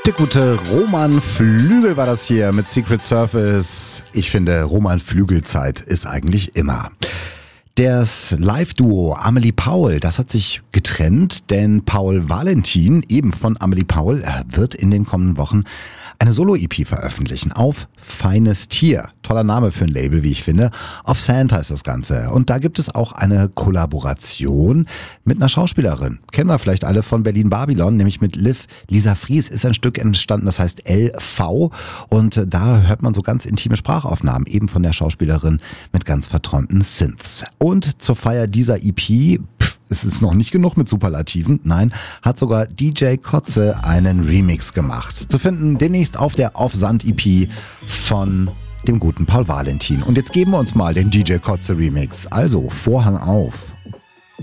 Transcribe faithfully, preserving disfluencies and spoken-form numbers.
Der gute Roman Flügel war das hier mit Secret Service. Ich finde, Roman Flügel-Zeit ist eigentlich immer. Das Live-Duo Amelie Paul, das hat sich getrennt, denn Paul Valentin, eben von Amelie Paul, wird in den kommenden Wochen eine Solo-E P veröffentlichen auf Feines Tier. Toller Name für ein Label, wie ich finde. Auf Santa ist das Ganze. Und da gibt es auch eine Kollaboration mit einer Schauspielerin. Kennen wir vielleicht alle von Berlin Babylon, nämlich mit Liv. Lisa Fries ist ein Stück entstanden, das heißt L V. Und da hört man so ganz intime Sprachaufnahmen, eben von der Schauspielerin mit ganz verträumten Synths. Und zur Feier dieser E P, pff, es ist noch nicht genug mit Superlativen, nein, hat sogar D J Kotze einen Remix gemacht. Zu finden demnächst auf der Auf Sand E P von dem guten Paul Valentin. Und jetzt geben wir uns mal den D J Kotze Remix. Also Vorhang auf.